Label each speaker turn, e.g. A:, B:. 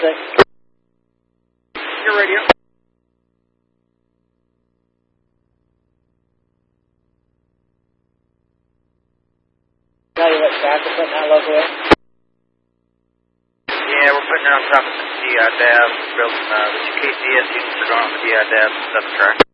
A: Your radio.
B: Tell you what track we're putting that local in?
A: Yeah, we're putting it on top of the DI DAB. The KCS units are going on the DI DAB 7 track.